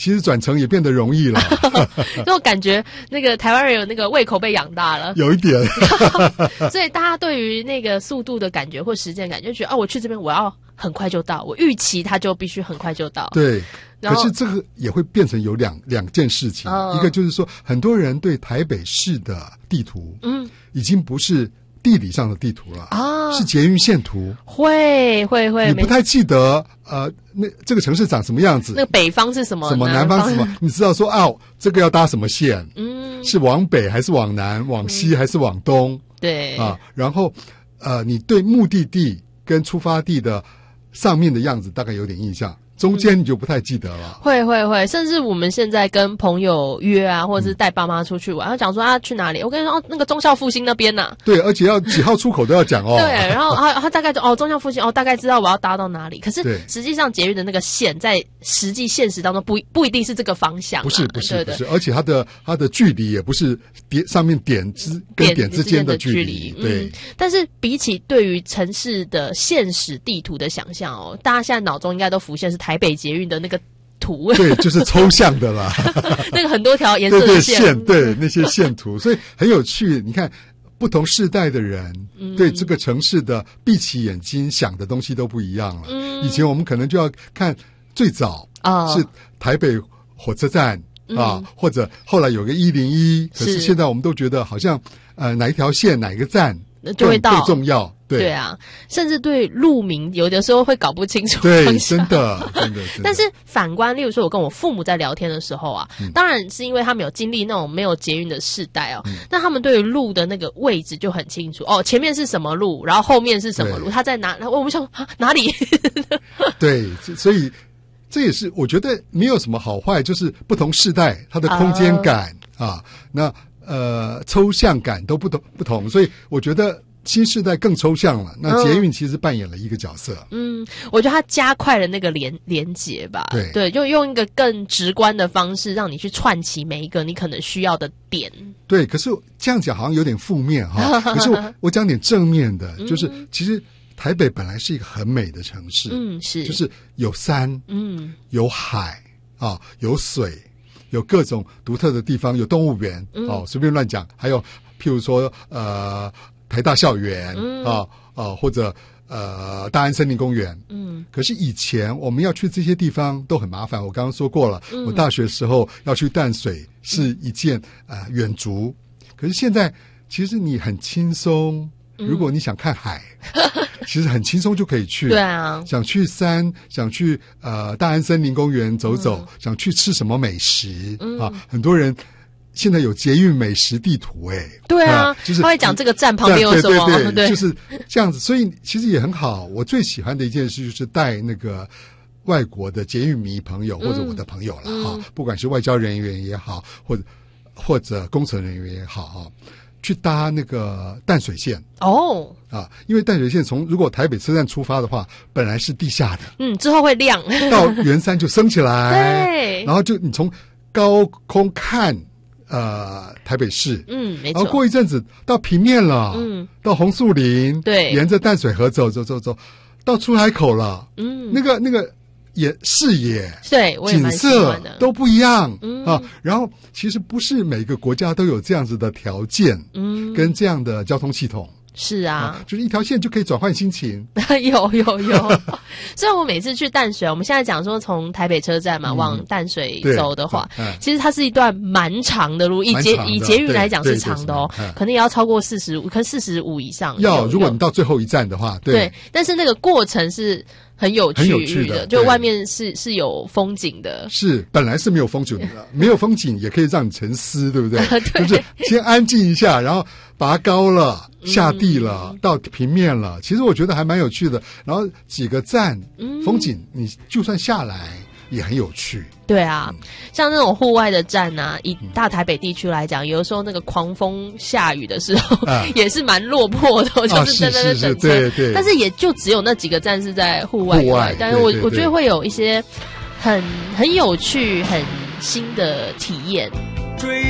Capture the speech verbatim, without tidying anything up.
其实转乘也变得容易了。 就感觉那个台湾人有那个胃口被养大了， 有一点。 所以大家对于那个速度的感觉或时间感觉，就觉得哦，我去这边我要很快就到，我预期它就必须很快就到。 对。可是这个也会变成有两两件事情、哦，一个就是说，很多人对台北市的地图，嗯，已经不是地理上的地图了啊，是捷运线图。 会会会， 你不太记得呃，那这个城市长什么样子？ 那个北方是什么？ 什么南方是什么？你知道说啊，这个要搭什么线？嗯，是往北还是往南？往西还是往东？嗯、 对啊，然后呃，你对目的地跟出发地的上面的样子大概有点印象。中间你就不太记得了、 嗯、会会会，甚至我们现在跟朋友约啊，或者是带爸妈出去玩，他、嗯、讲说啊去哪里，我跟你说哦那个忠孝复兴那边呐、啊， 对，而且要几号出口都要讲哦。 对，然后啊他大概就哦忠孝复兴哦大概知道我要搭到哪里，可是实际上捷运的那个线在实际现实当中不不一定是这个方向、啊， 不是不是不是，而且它的它的距离也不是点上面点之跟点之间的距离，对、嗯。 但是比起对于城市的现实地图的想象哦，大家现在脑中应该都浮现是台北捷运的那个图， 对，就是抽象的啦。 那个很多条颜色的线， 对对线，对那些线图，所以很有趣。你看，不同世代的人、嗯、对这个城市的闭起眼睛想的东西都不一样了。嗯、以前我们可能就要看最早是台北火车站、哦、啊、嗯，或者后来有个一零一，可是现在我们都觉得好像呃哪一条线哪一个站就会到最重要。对, 对啊，甚至对路名有的时候会搞不清楚对方向。 真的真的但是反观例如说我跟我父母在聊天的时候啊、嗯、当然是因为他们有经历那种没有捷运的世代哦、嗯、那他们对于路的那个位置就很清楚哦，前面是什么路，然后后面是什么路，他在哪，我们想哪里对，所以这也是我觉得没有什么好坏，就是不同世代它的空间感、uh... 啊，那呃抽象感都不同不同，所以我觉得新世代更抽象了，那捷运其实扮演了一个角色。嗯， 我觉得它加快了那个连连结吧。 对对，就用一个更直观的方式，让你去串起每一个你可能需要的点。 对，可是这样讲好像有点负面哈。可是我我讲点正面的，就是其实台北本来是一个很美的城市。嗯，是，就是有山，嗯，有海啊，有水，有各种独特的地方，有动物园、嗯、哦，随便乱讲，还有譬如说呃。台大校园、嗯、啊啊，或者呃大安森林公园，嗯，可是以前我们要去这些地方都很麻烦。我刚刚说过了，嗯、我大学时候要去淡水是一件、嗯、呃远足，可是现在其实你很轻松，如果你想看海，嗯、其实很轻松就可以去。 对啊， 想去山，想去呃大安森林公园走走，嗯、想去吃什么美食、嗯、啊，很多人。现在有捷运美食地图哎、欸， 对啊，啊就是他会讲这个站旁边有什么， 对对对， 对就是这样子，所以其实也很好。我最喜欢的一件事就是带那个外国的捷运迷朋友、嗯、或者我的朋友了哈、嗯，不管是外交人员也好，或者或者工程人员也好哈，去搭那个淡水线哦啊，因为淡水线从如果台北车站出发的话，本来是地下的， 嗯，之后会亮， 到圆山就升起来， 对， 然后就你从高空看。呃，台北市， 嗯，没错。 然后过一阵子到平面了，嗯，到红树林， 对， 沿着淡水河走走走走，到出海口了，嗯，那个那个也视野， 对，我也蛮喜欢的， 景色都不一样，嗯啊。然后其实不是每个国家都有这样子的条件，嗯，跟这样的交通系统。 是啊, 啊， 就是一条线就可以转换心情。 有有有，虽然我每次去淡水，我们现在讲说从台北车站嘛、嗯、往淡水走的话、嗯，其实它是一段蛮长的路，以捷以捷运来讲是长的哦，可能也要超过四十五，可四十五以上。 要如果你到最后一站的话，对， 对，但是那个过程是。很有趣的， 很有趣的， 就外面是是有风景的， 是本来是没有风景的，没有风景也可以让你沉思，对不对？ 对， 就是先安静一下，然后拔高了，下地了，嗯、到平面了。其实我觉得还蛮有趣的。然后几个站，嗯、风景你就算下来也很有趣。 对啊，嗯、像那种户外的站啊，以大台北地区来讲，有的时候那个狂风下雨的时候，啊、也是蛮落魄的，就是在那边等车。 对对。 但是也就只有那几个站是在户外以外，但是我我觉得会有一些很很有趣、很新的体验。